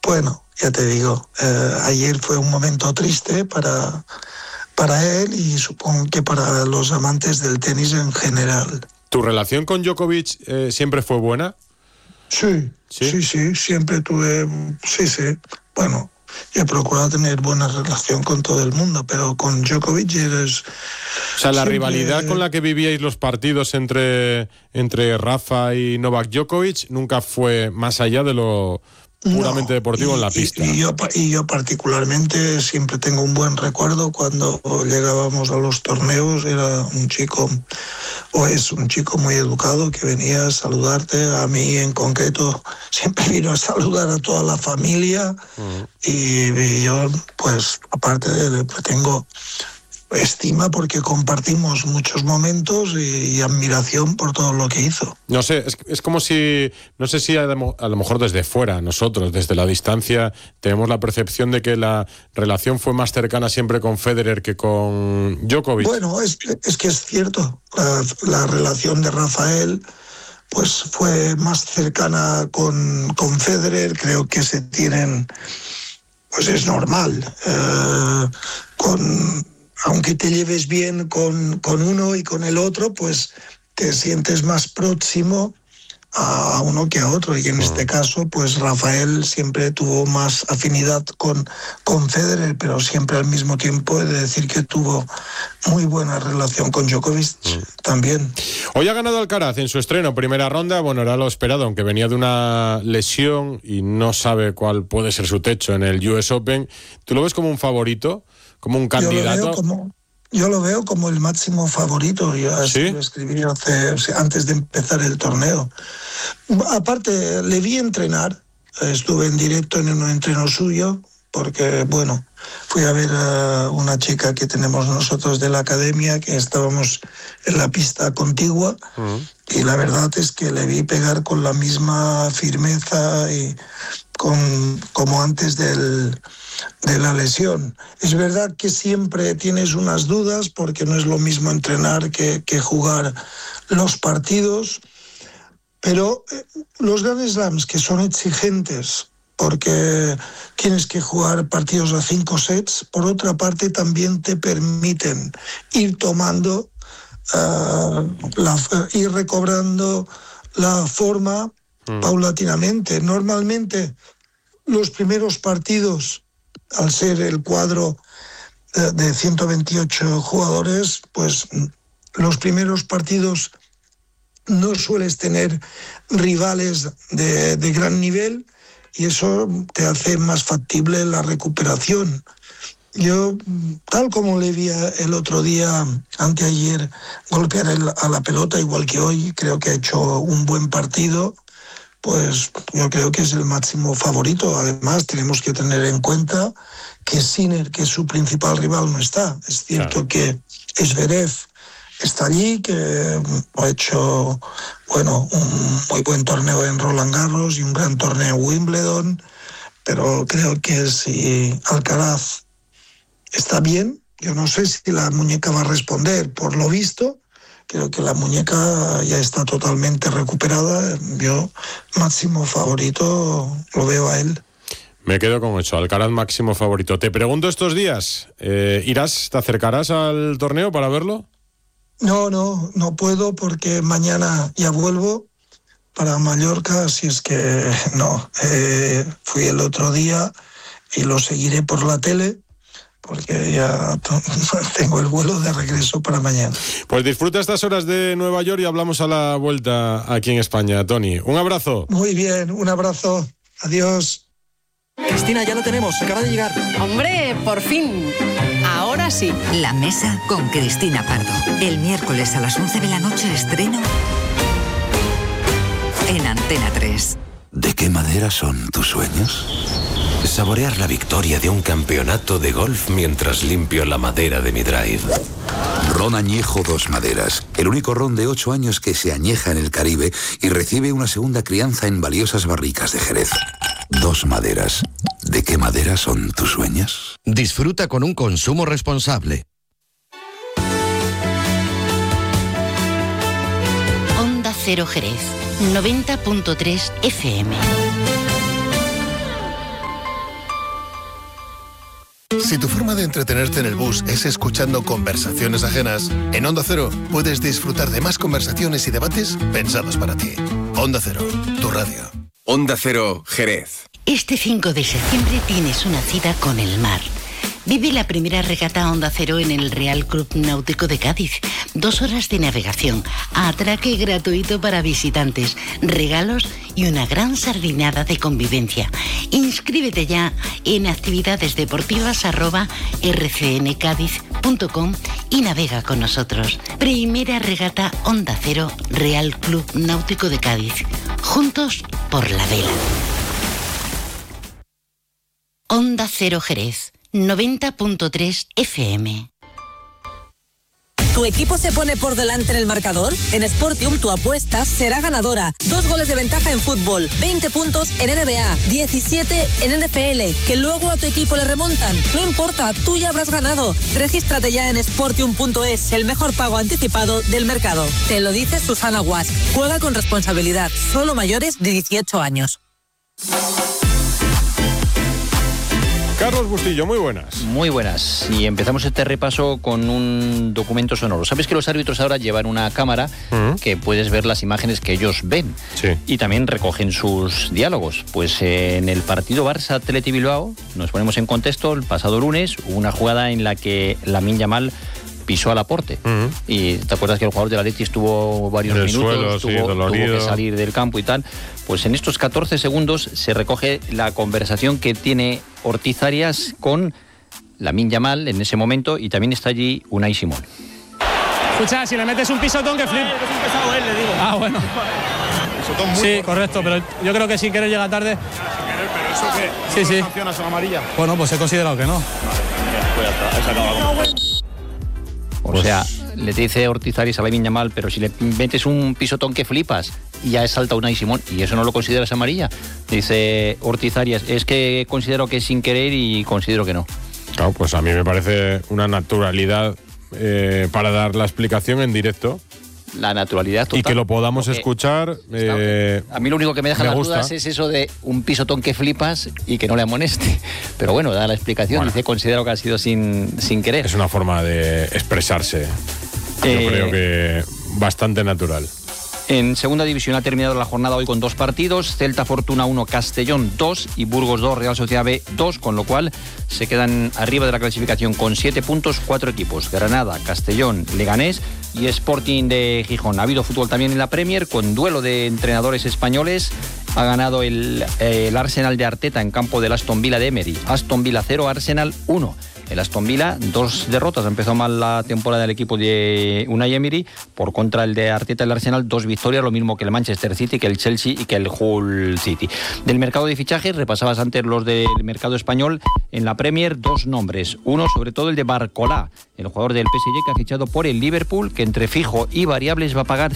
Bueno, ya te digo, ayer fue un momento triste para él y supongo que para los amantes del tenis en general. ¿Tu relación con Djokovic siempre fue buena? Sí, siempre tuve, sí. Bueno, yo he procurado tener buena relación con todo el mundo, pero con Djokovic eres... O sea, la rivalidad con la que vivíais los partidos entre Rafa y Novak Djokovic nunca fue más allá de lo puramente deportivo en la pista. Y yo particularmente siempre tengo un buen recuerdo cuando llegábamos a los torneos. Era un chico, o es un chico muy educado que venía a saludarte. A mí en concreto siempre vino a saludar a toda la familia. Y yo, pues, aparte tengo estima porque compartimos muchos momentos y admiración por todo lo que hizo. No sé, es como si, no sé si a lo mejor desde fuera, nosotros, desde la distancia, tenemos la percepción de que la relación fue más cercana siempre con Federer que con Djokovic. Bueno, es que es cierto, la relación de Rafael pues fue más cercana con Federer, creo que se tienen, pues es normal, aunque te lleves bien con uno y con el otro, pues te sientes más próximo a uno que a otro. Y en este caso, pues Rafael siempre tuvo más afinidad con Federer, pero siempre al mismo tiempo he de decir que tuvo muy buena relación con Djokovic también. Hoy ha ganado Alcaraz en su estreno, primera ronda. Bueno, era lo esperado, aunque venía de una lesión y no sabe cuál puede ser su techo en el US Open. ¿Tú lo ves como un favorito? ¿Como un candidato? Yo lo veo como el máximo favorito. Yo ¿Sí? lo escribí antes de empezar el torneo. Aparte, le vi entrenar. Estuve en directo en un entreno suyo, porque, bueno, fui a ver a una chica que tenemos nosotros de la academia, que estábamos en la pista contigua, y la verdad es que le vi pegar con la misma firmeza y como antes de la lesión. Es verdad que siempre tienes unas dudas porque no es lo mismo entrenar que jugar los partidos, pero los Grand Slams, que son exigentes porque tienes que jugar partidos a 5 sets, por otra parte también te permiten ir tomando, ir recobrando la forma paulatinamente. Normalmente los primeros partidos, al ser el cuadro de 128 jugadores, pues los primeros partidos no sueles tener rivales de gran nivel y eso te hace más factible la recuperación. Yo, tal como le vi el otro día, anteayer, golpear a la pelota, igual que hoy, creo que ha hecho un buen partido. Pues yo creo que es el máximo favorito. Además, tenemos que tener en cuenta que Sinner, que es su principal rival, no está. Es cierto que Zverev está allí, que ha hecho, bueno, un muy buen torneo en Roland Garros y un gran torneo en Wimbledon, pero creo que si Alcaraz está bien, yo no sé si la muñeca va a responder. Por lo visto, creo que la muñeca ya está totalmente recuperada. Yo, máximo favorito, lo veo a él. Me quedo con eso, Alcaraz máximo favorito. Te pregunto estos días, ¿te acercarás al torneo para verlo? No puedo porque mañana ya vuelvo para Mallorca, así es que no. Fui el otro día y lo seguiré por la tele, porque ya tengo el vuelo de regreso para mañana. Pues disfruta estas horas de Nueva York y hablamos a la vuelta aquí en España, Toni. Un abrazo. Muy bien, un abrazo. Adiós. Cristina, ya lo tenemos, acaba de llegar. ¡Hombre, por fin! Ahora sí. La Mesa con Cristina Pardo. El miércoles a las 11 de la noche estreno en Antena 3. ¿De qué madera son tus sueños? Saborear la victoria de un campeonato de golf mientras limpio la madera de mi drive. Ron Añejo Dos Maderas, el único ron de 8 años que se añeja en el Caribe y recibe una segunda crianza en valiosas barricas de Jerez. Dos Maderas. ¿De qué madera son tus sueños? Disfruta con un consumo responsable. Onda Cero Jerez, 90.3 FM. Si tu forma de entretenerte en el bus es escuchando conversaciones ajenas, en Onda Cero puedes disfrutar de más conversaciones y debates pensados para ti. Onda Cero, tu radio. Onda Cero, Jerez. Este 5 de septiembre tienes una cita con el mar. Vive la primera regata Onda Cero en el Real Club Náutico de Cádiz. 2 horas de navegación, atraque gratuito para visitantes, regalos y una gran sardinada de convivencia. Inscríbete ya en actividades_rcncadiz.com y navega con nosotros. Primera regata Onda Cero Real Club Náutico de Cádiz. Juntos por la vela. Onda Cero Jerez. 90.3 FM. ¿Tu equipo se pone por delante en el marcador? En Sportium tu apuesta será ganadora. 2 goles de ventaja en fútbol, 20 puntos en NBA, 17 en NFL, que luego a tu equipo le remontan. No importa, tú ya habrás ganado. Regístrate ya en Sportium.es, el mejor pago anticipado del mercado. Te lo dice Susana Guas. Juega con responsabilidad, solo mayores de 18 años. Carlos Bustillo, muy buenas. Muy buenas. Y empezamos este repaso con un documento sonoro. ¿Sabes que los árbitros ahora llevan una cámara que puedes ver las imágenes que ellos ven? Sí. Y también recogen sus diálogos. Pues en el partido Barça-Athletic Bilbao, nos ponemos en contexto, el pasado lunes hubo una jugada en la que Lamine Yamal pisó al Laporte. Y te acuerdas que el jugador del Atleti estuvo varios minutos, tuvo que salir del campo y tal. Pues en estos 14 segundos se recoge la conversación que tiene Ortiz Arias con Lamine Yamal en ese momento, y también está allí Unai Simón. Escucha, si le metes un pisotón que flip. Es un pesado él, le digo. Ah, bueno. Sí, correcto, pero yo creo que sin querer llega tarde. ¿Pero eso qué? Sí. ¿Sancionas a la amarilla? Bueno, pues he considerado que no. Pues ya está, se acaba. O sea, le dice Ortiz Arias a Lamine Yamal, pero si le metes un pisotón que flipas, y ya salta Unai Simón, y eso no lo consideras amarilla. Dice Ortiz Arias, es que considero que es sin querer y considero que no. Claro, pues a mí me parece una naturalidad para dar la explicación en directo. La naturalidad total. Y que lo podamos escuchar. A mí lo único que me deja las dudas es eso de un pisotón que flipas y que no le amoneste. Pero bueno, da la explicación. Dice, considero que ha sido sin querer. Es una forma de expresarse. Yo creo que bastante natural. En segunda división ha terminado la jornada hoy con 2 partidos. Celta Fortuna 1, Castellón 2 y Burgos 2, Real Sociedad B 2, con lo cual se quedan arriba de la clasificación con 7 puntos 4 equipos. Granada, Castellón, Leganés y Sporting de Gijón. Ha habido fútbol también en la Premier con duelo de entrenadores españoles. Ha ganado el Arsenal de Arteta en campo del Aston Villa de Emery. Aston Villa 0, Arsenal 1. El Aston Villa, 2 derrotas. Empezó mal la temporada del equipo de Unai Emery. Por contra, el de Arteta, el Arsenal, 2 victorias, lo mismo que el Manchester City, que el Chelsea y que el Hull City. Del mercado de fichajes, repasabas antes los del mercado español. En la Premier, 2 nombres. Uno, sobre todo, el de Barcolá, el jugador del PSG que ha fichado por el Liverpool, que entre fijo y variables va a pagar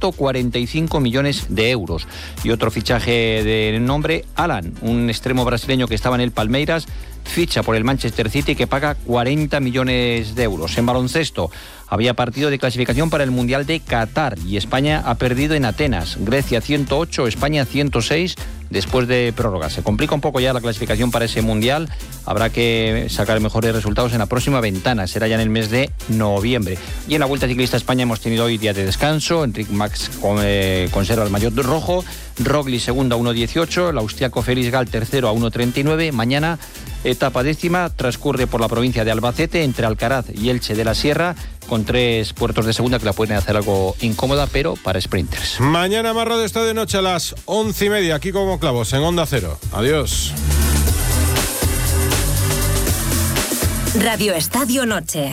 145 millones de euros. Y otro fichaje de nombre, Alan, un extremo brasileño que estaba en el Palmeiras, ficha por el Manchester City, que paga 40 millones de euros. En baloncesto había partido de clasificación para el Mundial de Qatar y España ha perdido en Atenas. Grecia 108, España 106 después de prórroga. Se complica un poco ya la clasificación para ese Mundial. Habrá que sacar mejores resultados en la próxima ventana. Será ya en el mes de noviembre. Y en la Vuelta Ciclista a España hemos tenido hoy día de descanso. Enric Max conserva el maillot rojo. Roglic segundo a 1.18. El austriaco Felix Gall tercero a 1.39. Mañana etapa 10ª, transcurre por la provincia de Albacete, entre Alcaraz y Elche de la Sierra, con 3 puertos de segunda que la pueden hacer algo incómoda, pero para sprinters. Mañana más radio esta de noche a las 11:30, aquí como clavos, en Onda Cero. Adiós. Radio Estadio Noche.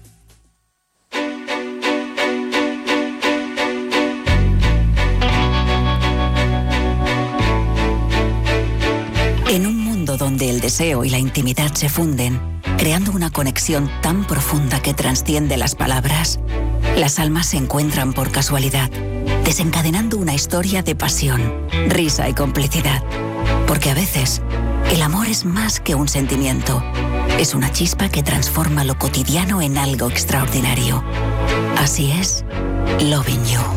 En un mundo donde el deseo y la intimidad se funden, creando una conexión tan profunda que trasciende las palabras, las almas se encuentran por casualidad, desencadenando una historia de pasión, risa y complicidad. Porque a veces, el amor es más que un sentimiento. Es una chispa que transforma lo cotidiano en algo extraordinario. Así es, Loving You.